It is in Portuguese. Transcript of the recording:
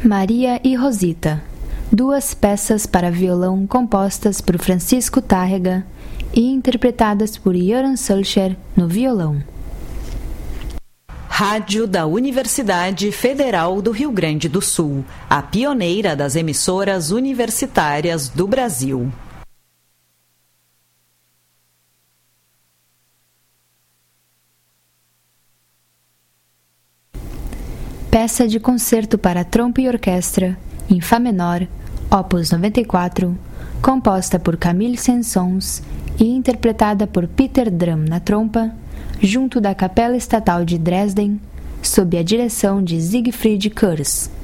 Maria e Rosita, duas peças para violão compostas por Francisco Tárrega e interpretadas por Göran Sölcher no violão. Rádio da Universidade Federal do Rio Grande do Sul, a pioneira das emissoras universitárias do Brasil. Peça de concerto para trompa e orquestra, em Fá menor, opus 94, composta por Camille Saint-Saëns e interpretada por Peter Drum na trompa, junto da Capela Estatal de Dresden, sob a direção de Siegfried Kurz.